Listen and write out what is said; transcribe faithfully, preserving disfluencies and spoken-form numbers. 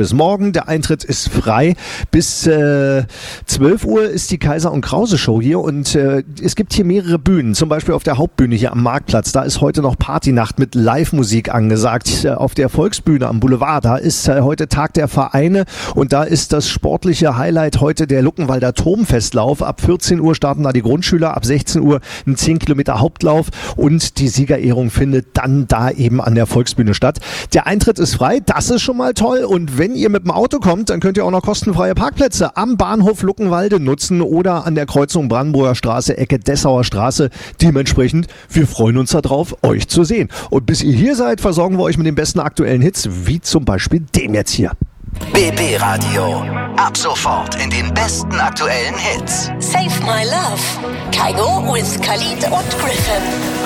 bis morgen. Der Eintritt ist frei. Bis äh, zwölf Uhr ist die Kaiser und Krause Show hier und äh, es gibt hier mehrere Bühnen. Zum Beispiel auf der Hauptbühne hier am Marktplatz. Da ist heute noch Partynacht mit Live-Musik angesagt. Auf der Volksbühne am Boulevard, da ist äh, heute Tag der Vereine und da ist das sportliche Highlight heute der Luckenwalder Turmfestlauf. Ab vierzehn Uhr starten da die Grundschüler, ab sechzehn Uhr ein zehn Kilometer Hauptlauf und die Siegerehrung findet dann da eben an der Volksbühne statt. Der Eintritt ist frei, das ist schon mal toll und wenn ihr mit dem Auto kommt, dann könnt ihr auch noch kostenfreie Parkplätze am Bahnhof Luckenwalde nutzen oder an der Kreuzung Brandenburger Straße, Ecke Dessauer Straße. Dementsprechend, wir freuen uns darauf, euch zu sehen. Und bis ihr hier seid, versorgen wir euch mit den besten aktuellen Hits, wie zum Beispiel dem jetzt hier. B B Radio. Ab sofort in den besten aktuellen Hits. Save My Love. Kaigo with Khalid und Griffin.